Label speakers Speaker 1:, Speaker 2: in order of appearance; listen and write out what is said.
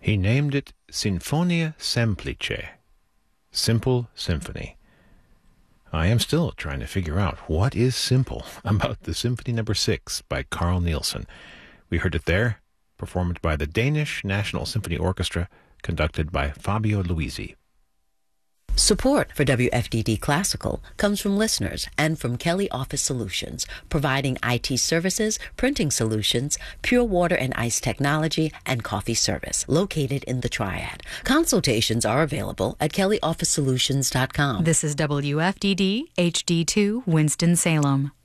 Speaker 1: He named it Sinfonia Semplice, Simple Symphony. I am still trying to figure out what is simple about the Symphony No. 6 by Carl Nielsen. We heard it there, performed by the Danish National Symphony Orchestra, conducted by Fabio Luisi.
Speaker 2: Support for WFDD Classical comes from listeners and from Kelly Office Solutions, providing IT services, printing solutions, pure water and ice technology, and coffee service, located in the Triad. Consultations are available at kellyofficesolutions.com.
Speaker 3: This is WFDD HD2 Winston-Salem.